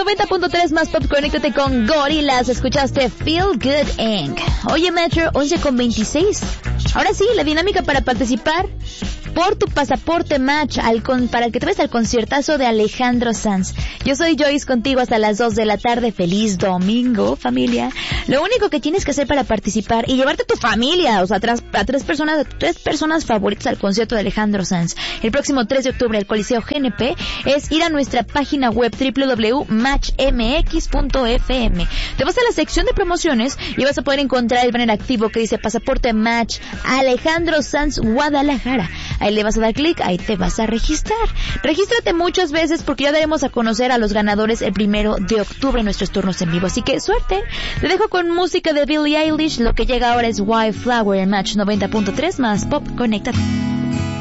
90.3 más pop, conéctate con Gorillaz. Escuchaste Feel Good Inc. Oye, Metro, 11:26. Ahora sí, la dinámica para participar por tu pasaporte Match para que te vayas al conciertazo de Alejandro Sanz. Yo soy Joyce, contigo hasta las 2 de la tarde. Feliz domingo, familia. Lo único que tienes que hacer para participar y llevarte a tu familia, o sea, a tres personas favoritas al concierto de Alejandro Sanz el próximo 3 de octubre al Coliseo GNP, es ir a nuestra página web www.matchmx.fm. Te vas a la sección de promociones y vas a poder encontrar el banner activo que dice Pasaporte Match Alejandro Sanz Guadalajara. Ahí le vas a dar clic, ahí te vas a registrar. Regístrate muchas veces porque ya daremos a conocer a los ganadores el 1 de octubre en nuestros turnos en vivo. Así que suerte. Te dejo con música de Billie Eilish. Lo que llega ahora es Wildflower en Match 90.3 más pop. Conéctate.